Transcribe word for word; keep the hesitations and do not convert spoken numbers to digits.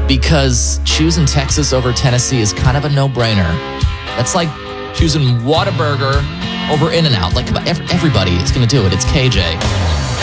because choosing Texas over Tennessee is kind of a no-brainer. That's like choosing Whataburger over In-N-Out. Like everybody is going to do it. It's K J.